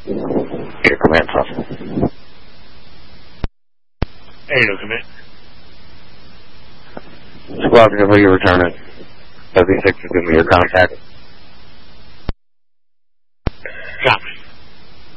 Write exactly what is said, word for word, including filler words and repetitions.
Here, command soft. Hey, no commit. Squad, whenever you return it, seventy-six is going to be your contact. Copy.